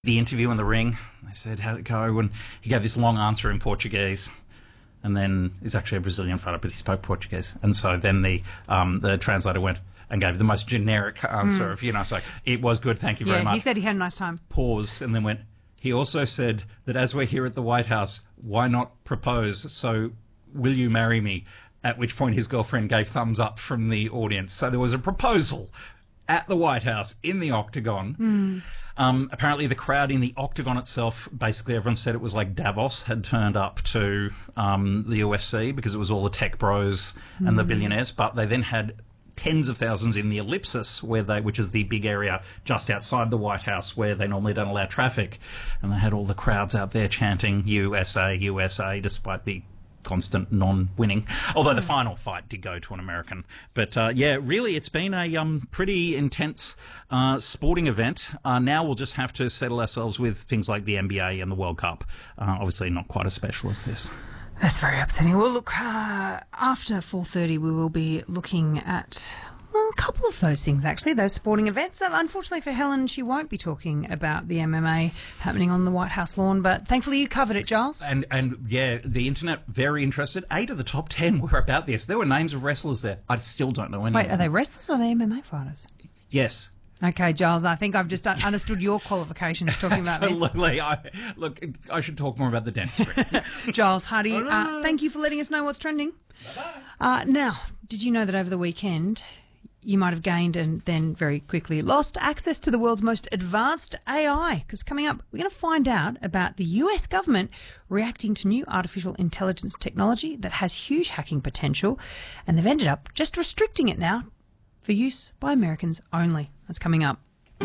the interview in the ring. They said, how'd it go? And he gave this long answer in Portuguese. And then he's actually a Brazilian fighter, but he spoke Portuguese. And so then the translator went and gave the most generic answer of, it's like, it was good, thank you very much. He said he had a nice time. Pause, and then went, he also said that as we're here at the White House, why not propose? So will you marry me? At which point his girlfriend gave thumbs up from the audience. So there was a proposal at the White House in the Octagon. Apparently the crowd in the Octagon itself, basically everyone said it was like Davos had turned up to the UFC because it was all the tech bros and the billionaires. But they then had tens of thousands in the Ellipsis, which is the big area just outside the White House where they normally don't allow traffic. And they had all the crowds out there chanting USA, USA, despite the constant non-winning, although the final fight did go to an American. But really, it's been a pretty intense sporting event. Now we'll just have to settle ourselves with things like the NBA and the World Cup. Obviously not quite as special as this. That's very upsetting. Well, look, after 4:30 we will be looking at a couple of those things, actually, those sporting events. Unfortunately for Helen, she won't be talking about the MMA happening on the White House lawn, but thankfully you covered it, Giles. And the internet, very interested. 8 of the top 10 were about this. There were names of wrestlers there. I still don't know any. Wait, are they wrestlers or are they MMA fighters? Yes. Okay, Giles, I think I've just understood your qualifications talking about this. Absolutely. I should talk more about the dentistry. Giles Huddy, thank you for letting us know what's trending. Bye-bye. Now, did you know that over the weekend you might have gained and then very quickly lost access to the world's most advanced AI? Because coming up, we're going to find out about the US government reacting to new artificial intelligence technology that has huge hacking potential, and they've ended up just restricting it now for use by Americans only. That's coming up.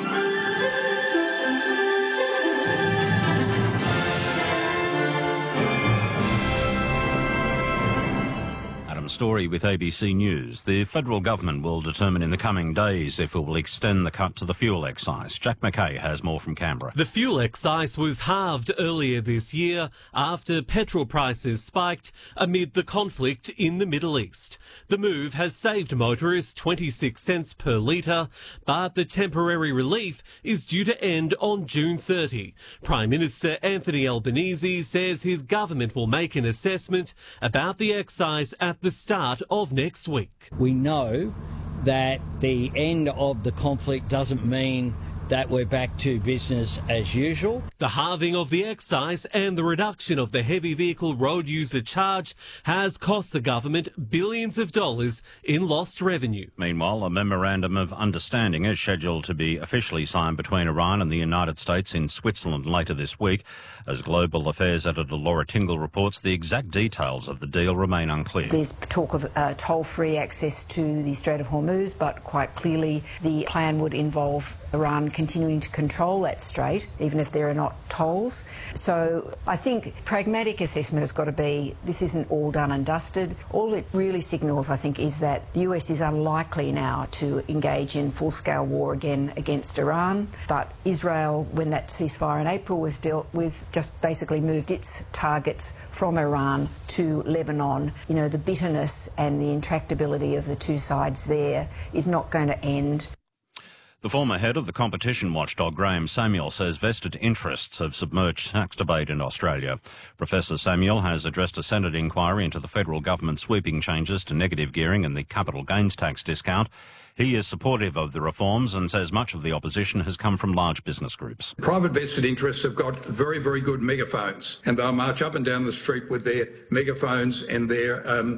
Story with ABC News. The federal government will determine in the coming days if it will extend the cut to the fuel excise. Jack McKay has more from Canberra. The fuel excise was halved earlier this year after petrol prices spiked amid the conflict in the Middle East. The move has saved motorists 26 cents per litre, but the temporary relief is due to end on June 30. Prime Minister Anthony Albanese says his government will make an assessment about the excise at the start of next week. We know that the end of the conflict doesn't mean that we're back to business as usual. The halving of the excise and the reduction of the heavy vehicle road user charge has cost the government billions of dollars in lost revenue. Meanwhile, a memorandum of understanding is scheduled to be officially signed between Iran and the United States in Switzerland later this week. As Global Affairs editor Laura Tingle reports, the exact details of the deal remain unclear. There's talk of toll-free access to the Strait of Hormuz, but quite clearly the plan would involve Iran continuing to control that strait, even if there are not tolls. So I think pragmatic assessment has got to be this isn't all done and dusted. All it really signals, I think, is that the US is unlikely now to engage in full-scale war again against Iran. But Israel, when that ceasefire in April was dealt with, just basically moved its targets from Iran to Lebanon. You know, the bitterness and the intractability of the two sides there is not going to end. The former head of the competition watchdog, Graham Samuel, says vested interests have submerged tax debate in Australia. Professor Samuel has addressed a Senate inquiry into the federal government's sweeping changes to negative gearing and the capital gains tax discount. He is supportive of the reforms and says much of the opposition has come from large business groups. Private vested interests have got very, very good megaphones, and they'll march up and down the street with their megaphones and their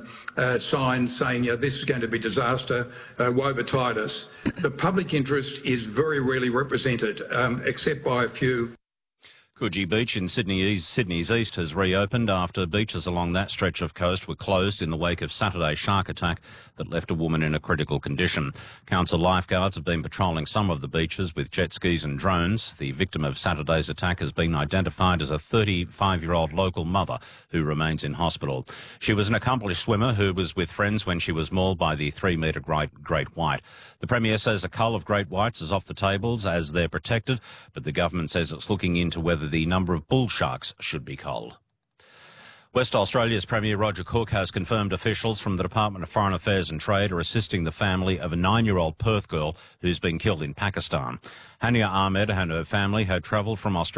signs saying, this is going to be disaster, woe betide us. The public interest is very rarely represented, except by a few. Coogee Beach in Sydney's east has reopened after beaches along that stretch of coast were closed in the wake of Saturday's shark attack that left a woman in a critical condition. Council lifeguards have been patrolling some of the beaches with jet skis and drones. The victim of Saturday's attack has been identified as a 35-year-old local mother who remains in hospital. She was an accomplished swimmer who was with friends when she was mauled by the 3-metre great white. The Premier says a cull of great whites is off the tables as they're protected, but the government says it's looking into whether the number of bull sharks should be culled. West Australia's Premier Roger Cook has confirmed officials from the Department of Foreign Affairs and Trade are assisting the family of a 9-year-old Perth girl who's been killed in Pakistan. Hania Ahmed and her family had travelled from Australia